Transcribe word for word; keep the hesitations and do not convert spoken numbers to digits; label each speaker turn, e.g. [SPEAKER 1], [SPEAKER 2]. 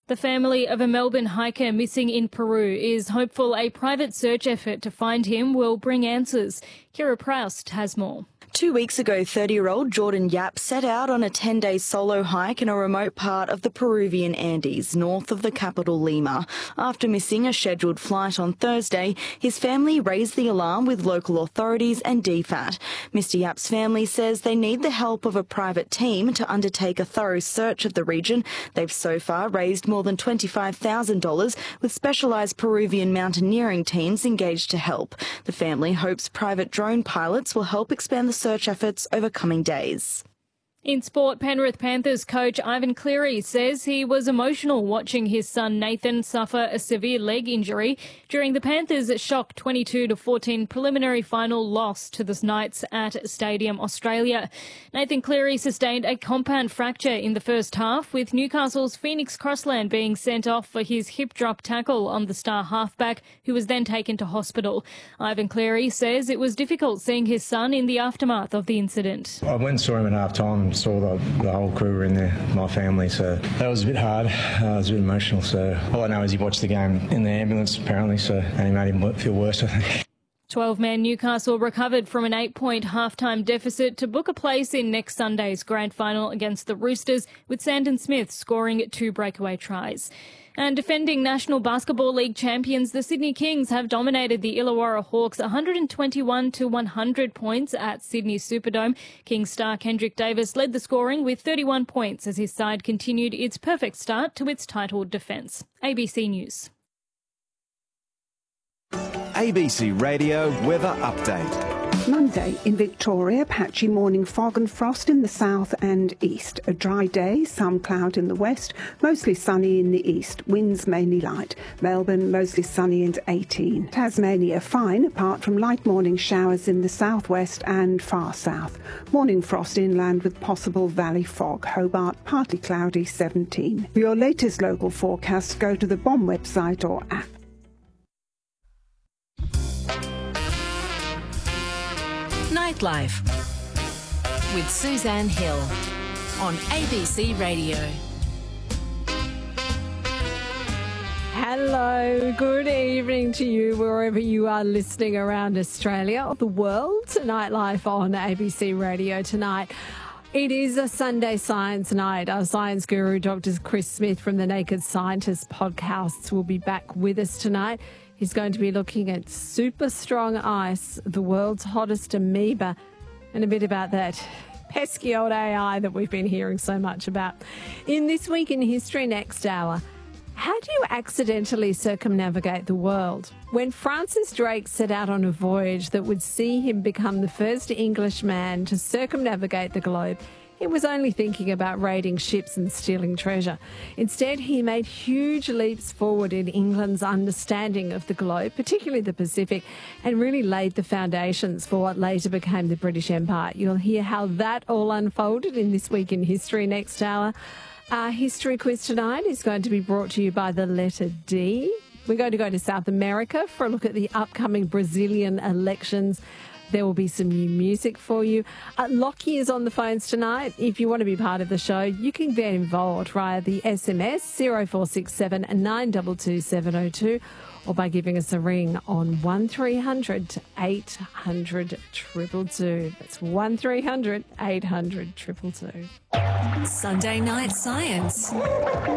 [SPEAKER 1] The family of a Melbourne hiker missing in Peru is hopeful a private search effort to find him will bring answers. Kira Proust has more.
[SPEAKER 2] Two weeks ago, thirty-year-old Jordan Yap set out on a ten-day solo hike in a remote part of the Peruvian Andes, north of the capital Lima. After missing a scheduled flight on Thursday, his family raised the alarm with local authorities and D F A T. Mister Yap's family says they need the help of a private team to undertake a thorough search of the region. They've so far raised more than twenty-five thousand dollars, with specialised Peruvian mountaineering teams engaged to help. The family hopes private drone pilots will help expand the search efforts over coming days.
[SPEAKER 1] In sport, Penrith Panthers coach Ivan Cleary says he was emotional watching his son Nathan suffer a severe leg injury during the Panthers' shock twenty-two to fourteen preliminary final loss to the Knights at Stadium Australia. Nathan Cleary sustained a compound fracture in the first half, with Newcastle's Phoenix Crossland being sent off for his hip drop tackle on the star halfback, who was then taken to hospital. Ivan Cleary says it was difficult seeing his son in the aftermath of the incident.
[SPEAKER 3] I went and saw him at half time. Saw the, the whole crew were in there, my family, so that was a bit hard. Uh, it was a bit emotional, so all I know is he watched the game in the ambulance apparently, so and he made him feel worse, I think.
[SPEAKER 1] twelve-man Newcastle recovered from an eight-point halftime deficit to book a place in next Sunday's grand final against the Roosters, with Sandon Smith scoring two breakaway tries. And defending National Basketball League champions, the Sydney Kings have dominated the Illawarra Hawks one hundred twenty-one to one hundred points at Sydney Superdome. Kings star Kendrick Davis led the scoring with thirty-one points as his side continued its perfect start to its title defence. A B C News.
[SPEAKER 4] A B C Radio Weather Update.
[SPEAKER 5] Monday in Victoria, patchy morning fog and frost in the south and east. A dry day, some cloud in the west, mostly sunny in the east, winds mainly light. Melbourne, mostly sunny and eighteen. Tasmania, fine, apart from light morning showers in the southwest and far south. Morning frost inland with possible valley fog. Hobart, partly cloudy, seventeen. For your latest local forecast, go to the B O M website or app.
[SPEAKER 6] Nightlife with Suzanne Hill on A B C Radio.
[SPEAKER 7] Hello, good evening to you wherever you are listening around Australia or the world to Nightlife on A B C Radio tonight. It is a Sunday Science Night. Our science guru, Doctor Chris Smith from the Naked Scientist podcasts, will be back with us tonight. He's going to be looking at super strong ice, the world's hottest amoeba, and a bit about that pesky old A I that we've been hearing so much about. In This Week in History next hour, how do you accidentally circumnavigate the world? When Francis Drake set out on a voyage that would see him become the first Englishman to circumnavigate the globe, he was only thinking about raiding ships and stealing treasure. Instead, he made huge leaps forward in England's understanding of the globe, particularly the Pacific, and really laid the foundations for what later became the British Empire. You'll hear how that all unfolded in This Week in History next hour. Our history quiz tonight is going to be brought to you by the letter D. We're going to go to South America for a look at the upcoming Brazilian elections. There will be some new music for you. Uh, Lockie is on the phones tonight. If you want to be part of the show, you can get involved via the S M S zero four six seven nine two two seven zero two or by giving us a ring on one three hundred eight hundred two two two. That's one three hundred eight hundred two two two.
[SPEAKER 6] Sunday Night Science.